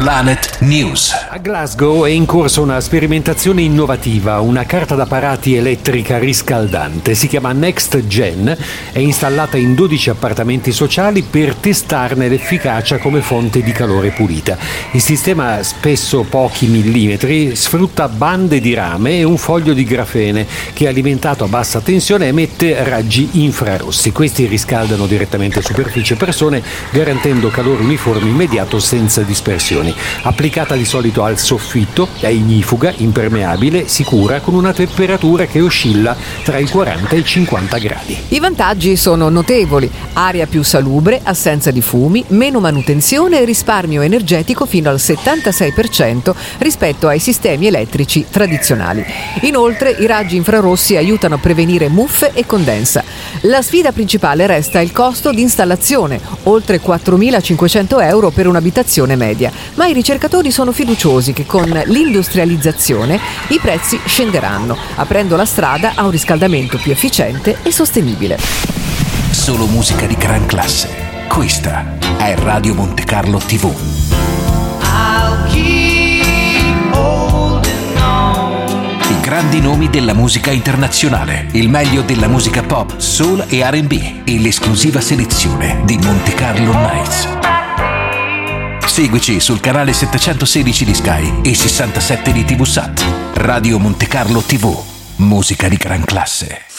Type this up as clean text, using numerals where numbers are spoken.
Planet News. A Glasgow è in corso una sperimentazione innovativa, una carta da parati elettrica riscaldante. Si chiama Next Gen, è installata in 12 appartamenti sociali per testarne l'efficacia come fonte di calore pulita. Il sistema, spesso pochi millimetri, sfrutta bande di rame e un foglio di grafene che, alimentato a bassa tensione, emette raggi infrarossi. Questi riscaldano direttamente superficie e persone, garantendo calore uniforme immediato senza dispersioni. Applicata di solito al soffitto, è ignifuga, impermeabile, sicura, con una temperatura che oscilla tra i 40 e i 50 gradi. I vantaggi sono notevoli: aria più salubre, assenza di fumi, meno manutenzione e risparmio energetico fino al 76% rispetto ai sistemi elettrici tradizionali. Inoltre, i raggi infrarossi aiutano a prevenire muffe e condensa. La sfida principale resta il costo di installazione, oltre 4.500 euro per un'abitazione media, ma i ricercatori sono fiduciosi che con l'industrializzazione i prezzi scenderanno, aprendo la strada a un riscaldamento più efficiente e sostenibile. Solo musica di gran classe. Questa è Radio Monte Carlo TV. I grandi nomi della musica internazionale, il meglio della musica pop, soul e R&B e l'esclusiva selezione di Monte Carlo Nights. Seguici sul canale 716 di Sky e 67 di TV Sat. Radio Monte Carlo TV. Musica di gran classe.